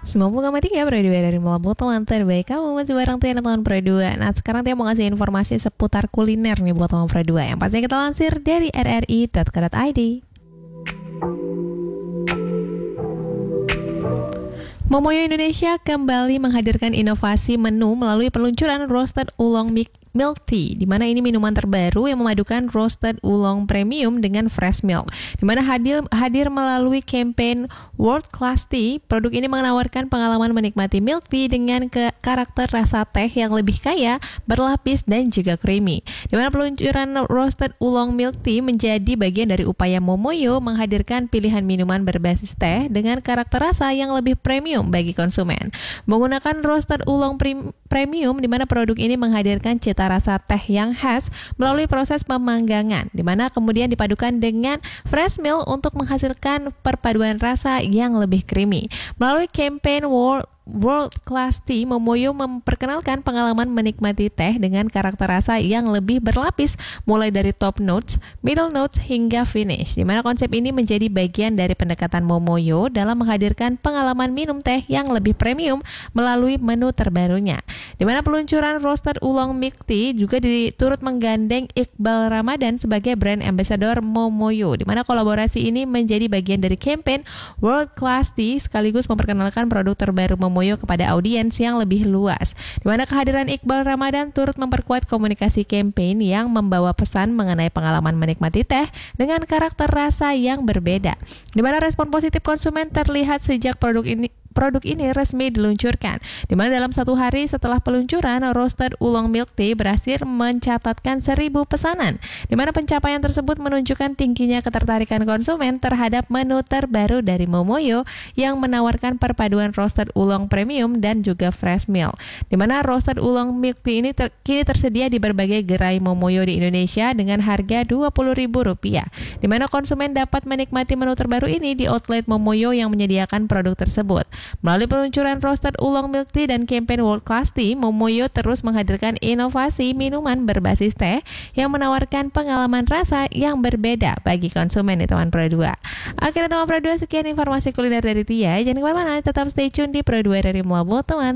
90,3 Pro 2 dari Melabu, teman terbaik kamu masih bareng Tia dan teman Pro 2. Nah sekarang Tia mau ngasih informasi seputar kuliner nih buat teman Pro 2. Yang pastinya kita lansir dari rri.co.id. Momoyo Indonesia kembali menghadirkan inovasi menu melalui peluncuran roasted oolong milk tea, di mana ini minuman terbaru yang memadukan roasted oolong premium dengan fresh milk. Di mana hadir melalui campaign World Class Tea, produk ini menawarkan pengalaman menikmati milk tea dengan karakter rasa teh yang lebih kaya, berlapis dan juga creamy. Di mana peluncuran roasted oolong milk tea menjadi bagian dari upaya Momoyo menghadirkan pilihan minuman berbasis teh dengan karakter rasa yang lebih premium bagi konsumen. Menggunakan roasted oolong premium, di mana produk ini menghadirkan cita rasa teh yang khas melalui proses pemanggangan, di mana kemudian dipadukan dengan fresh milk untuk menghasilkan perpaduan rasa yang lebih creamy. Melalui campaign World Class Tea, Momoyo memperkenalkan pengalaman menikmati teh dengan karakter rasa yang lebih berlapis, mulai dari top notes, middle notes, hingga finish. Di mana konsep ini menjadi bagian dari pendekatan Momoyo dalam menghadirkan pengalaman minum teh yang lebih premium melalui menu terbarunya. Di mana peluncuran roasted oolong milk tea juga turut menggandeng Iqbal Ramadan sebagai brand ambassador Momoyo. Di mana kolaborasi ini menjadi bagian dari campaign World Class Tea sekaligus memperkenalkan produk terbaru Momoyo kepada audiens yang lebih luas. Di mana kehadiran Iqbal Ramadan turut memperkuat komunikasi campaign yang membawa pesan mengenai pengalaman menikmati teh dengan karakter rasa yang berbeda. Di mana respon positif konsumen terlihat sejak produk ini resmi diluncurkan, di mana dalam satu hari setelah peluncuran, roasted oolong milk tea berhasil mencatatkan 1.000 pesanan, di mana pencapaian tersebut menunjukkan tingginya ketertarikan konsumen terhadap menu terbaru dari Momoyo yang menawarkan perpaduan roasted oolong premium dan juga fresh milk. Di mana roasted oolong milk tea ini kini tersedia di berbagai gerai Momoyo di Indonesia dengan harga Rp20.000, di mana konsumen dapat menikmati menu terbaru ini di outlet Momoyo yang menyediakan produk tersebut. Melalui peluncuran roasted oolong milk tea dan campaign World Class Tea, Momoyo terus menghadirkan inovasi minuman berbasis teh yang menawarkan pengalaman rasa yang berbeda bagi konsumen di teman Pro 2. Akhirnya teman Pro 2, sekian informasi kuliner dari Tia. Jangan kemana-mana, tetap stay tune di Pro 2 dari Melabu, teman.